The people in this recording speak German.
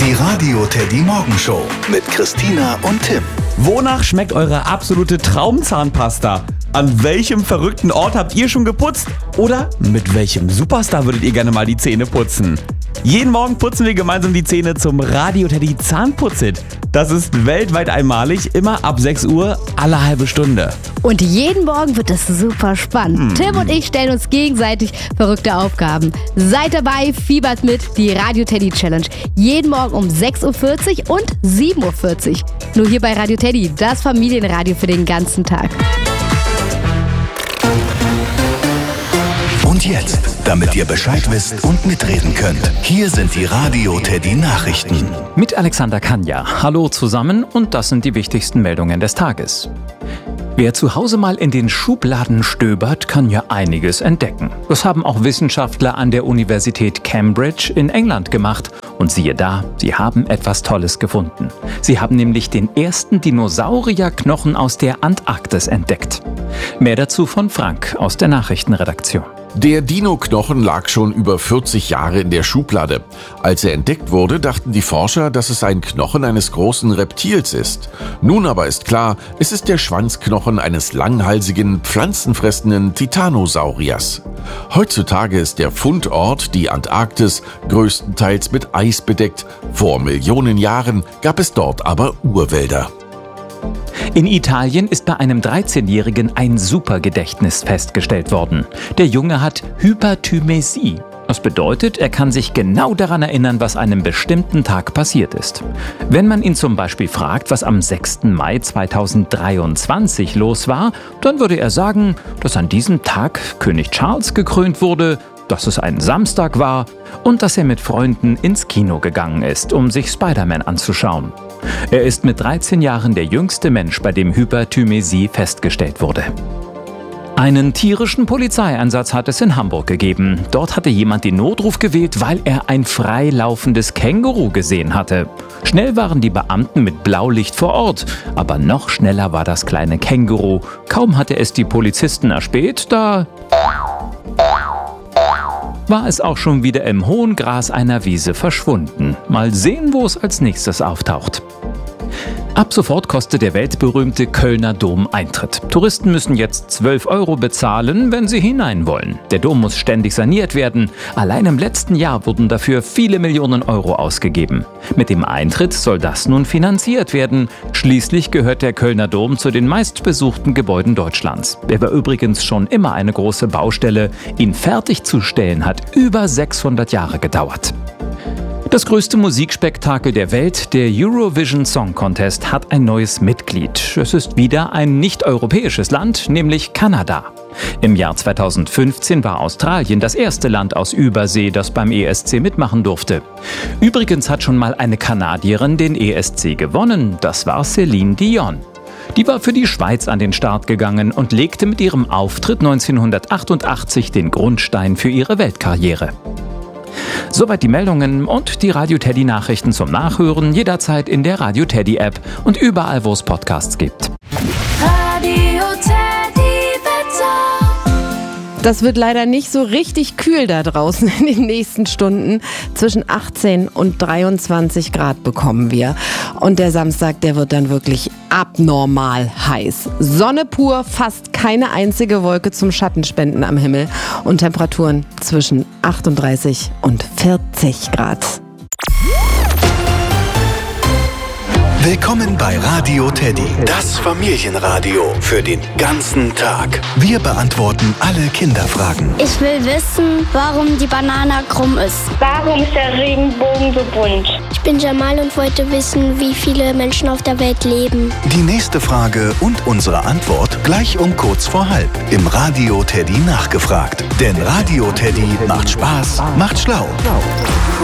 Die Radio Teddy Morgenshow mit Christina und Tim. Wonach schmeckt eure absolute Traumzahnpasta? An welchem verrückten Ort habt ihr schon geputzt? Oder mit welchem Superstar würdet ihr gerne mal die Zähne putzen? Jeden Morgen putzen wir gemeinsam die Zähne zum Radio Teddy Zahnputzit. Das ist weltweit einmalig, immer ab 6 Uhr, alle halbe Stunde. Und jeden Morgen wird es super spannend. Tim und ich stellen uns gegenseitig verrückte Aufgaben. Seid dabei, fiebert mit, die Radio Teddy Challenge. Jeden Morgen um 6.40 Uhr und 7.40 Uhr. Nur hier bei Radio Teddy, das Familienradio für den ganzen Tag. Und jetzt, damit ihr Bescheid wisst und mitreden könnt, hier sind die Radio Teddy Nachrichten. Mit Alexander Kanja. Hallo zusammen und das sind die wichtigsten Meldungen des Tages. Wer zu Hause mal in den Schubladen stöbert, kann ja einiges entdecken. Das haben auch Wissenschaftler an der Universität Cambridge in England gemacht. Und siehe da, sie haben etwas Tolles gefunden. Sie haben nämlich den ersten Dinosaurierknochen aus der Antarktis entdeckt. Mehr dazu von Frank aus der Nachrichtenredaktion. Der Dino-Knochen lag schon über 40 Jahre in der Schublade. Als er entdeckt wurde, dachten die Forscher, dass es ein Knochen eines großen Reptils ist. Nun aber ist klar, es ist der Schwanzknochen eines langhalsigen, pflanzenfressenden Titanosauriers. Heutzutage ist der Fundort, die Antarktis, größtenteils mit Eis bedeckt. Vor Millionen Jahren gab es dort aber Urwälder. In Italien ist bei einem 13-Jährigen ein Supergedächtnis festgestellt worden. Der Junge hat Hyperthymesie. Das bedeutet, er kann sich genau daran erinnern, was an einem bestimmten Tag passiert ist. Wenn man ihn zum Beispiel fragt, was am 6. Mai 2023 los war, dann würde er sagen, dass an diesem Tag König Charles gekrönt wurde, dass es ein Samstag war und dass er mit Freunden ins Kino gegangen ist, um sich Spider-Man anzuschauen. Er ist mit 13 Jahren der jüngste Mensch, bei dem Hyperthymesie festgestellt wurde. Einen tierischen Polizeieinsatz hat es in Hamburg gegeben. Dort hatte jemand den Notruf gewählt, weil er ein freilaufendes Känguru gesehen hatte. Schnell waren die Beamten mit Blaulicht vor Ort, aber noch schneller war das kleine Känguru. Kaum hatte es die Polizisten erspäht, da war es auch schon wieder im hohen Gras einer Wiese verschwunden. Mal sehen, wo es als nächstes auftaucht. Ab sofort kostet der weltberühmte Kölner Dom Eintritt. Touristen müssen jetzt 12 € bezahlen, wenn sie hinein wollen. Der Dom muss ständig saniert werden. Allein im letzten Jahr wurden dafür viele Millionen Euro ausgegeben. Mit dem Eintritt soll das nun finanziert werden. Schließlich gehört der Kölner Dom zu den meistbesuchten Gebäuden Deutschlands. Er war übrigens schon immer eine große Baustelle. Ihn fertigzustellen hat über 600 Jahre gedauert. Das größte Musikspektakel der Welt, der Eurovision Song Contest, hat ein neues Mitglied. Es ist wieder ein nicht-europäisches Land, nämlich Kanada. Im Jahr 2015 war Australien das erste Land aus Übersee, das beim ESC mitmachen durfte. Übrigens hat schon mal eine Kanadierin den ESC gewonnen. Das war Céline Dion. Die war für die Schweiz an den Start gegangen und legte mit ihrem Auftritt 1988 den Grundstein für ihre Weltkarriere. Soweit die Meldungen und die Radio Teddy Nachrichten zum Nachhören jederzeit in der Radio Teddy App und überall, wo es Podcasts gibt. Radio Teddy Wetter. Das wird leider nicht so richtig kühl da draußen in den nächsten Stunden. Zwischen 18 und 23 Grad bekommen wir. Und der Samstag, der wird dann wirklich abnormal heiß. Sonne pur, fast keine einzige Wolke zum Schattenspenden am Himmel. Und Temperaturen zwischen 38 und 40 Grad. Willkommen bei Radio Teddy, das Familienradio für den ganzen Tag. Wir beantworten alle Kinderfragen. Ich will wissen, warum die Banane krumm ist. Warum ist der Regenbogen so bunt? Ich bin Jamal und wollte wissen, wie viele Menschen auf der Welt leben. Die nächste Frage und unsere Antwort gleich um kurz vor halb im Radio Teddy nachgefragt. Denn Radio Teddy macht Spaß, macht schlau.